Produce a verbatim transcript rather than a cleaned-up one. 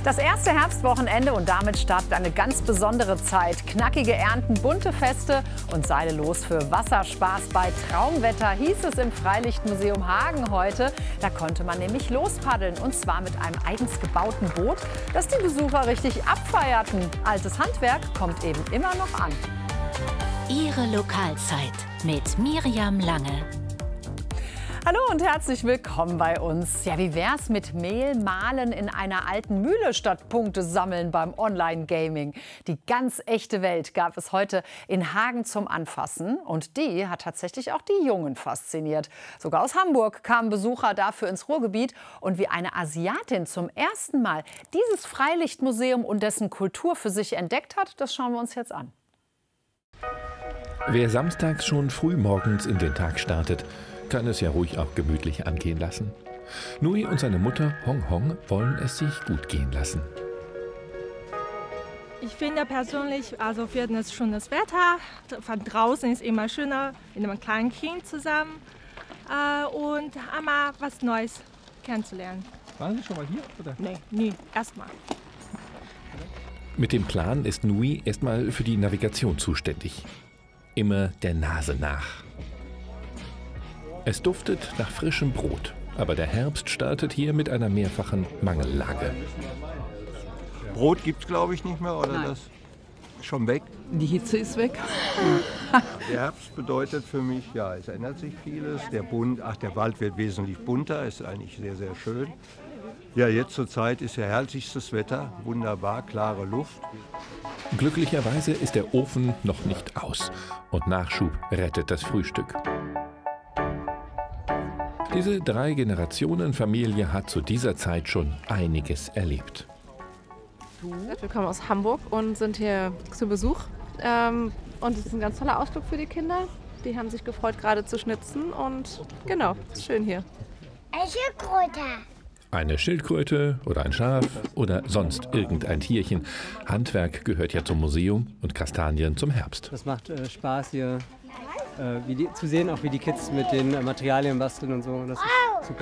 Das erste Herbstwochenende und damit startet eine ganz besondere Zeit. Knackige Ernten, bunte Feste und Seile los für Wasserspaß bei Traumwetter, hieß es im Freilichtmuseum Hagen heute. Da konnte man nämlich lospaddeln und zwar mit einem eigens gebauten Boot, das die Besucher richtig abfeierten. Altes Handwerk kommt eben immer noch an. Ihre Lokalzeit mit Miriam Lange. Hallo und herzlich willkommen bei uns. Ja, wie wär's mit Mehl mahlen in einer alten Mühle statt Punkte sammeln beim Online-Gaming? Die ganz echte Welt gab es heute in Hagen zum Anfassen und die hat tatsächlich auch die Jungen fasziniert. Sogar aus Hamburg kamen Besucher dafür ins Ruhrgebiet und wie eine Asiatin zum ersten Mal dieses Freilichtmuseum und dessen Kultur für sich entdeckt hat, das schauen wir uns jetzt an. Wer samstags schon früh morgens in den Tag startet, kann es ja ruhig auch gemütlich angehen lassen. Nui und seine Mutter Hong Hong wollen es sich gut gehen lassen. Ich finde persönlich, also für das schönes Wetter, von draußen ist immer schöner mit einem kleinen Kind zusammen äh, und einmal was Neues kennenzulernen. Waren Sie schon mal hier? Oder? Nee, nie, erstmal. Mit dem Plan ist Nui erstmal für die Navigation zuständig. Immer der Nase nach. Es duftet nach frischem Brot, aber der Herbst startet hier mit einer mehrfachen Mangellage. Brot gibt es, glaube ich, nicht mehr, oder? Nein. Das ist schon weg? Die Hitze ist weg. Der Herbst bedeutet für mich, ja, es ändert sich vieles. Der Bund, ach, der Wald wird wesentlich bunter, ist eigentlich sehr, sehr schön. Ja, jetzt zur Zeit ist ja herrlichstes Wetter, wunderbar, klare Luft. Glücklicherweise ist der Ofen noch nicht aus und Nachschub rettet das Frühstück. Diese Drei-Generationen-Familie hat zu dieser Zeit schon einiges erlebt. Wir kommen aus Hamburg und sind hier zu Besuch. Ähm, und es ist ein ganz toller Ausflug für die Kinder. Die haben sich gefreut, gerade zu schnitzen. Und genau, ist schön hier. Eine Schildkröte. Eine Schildkröte oder ein Schaf oder sonst irgendein Tierchen. Handwerk gehört ja zum Museum und Kastanien zum Herbst. Das macht äh, Spaß hier äh, wie die, zu sehen, auch wie die Kids mit den äh, Materialien basteln und so. Das ist